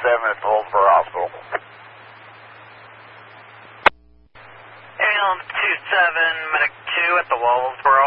at the Wellsboro Hospital. Ambulance 27, Medic 2 at the Wellsboro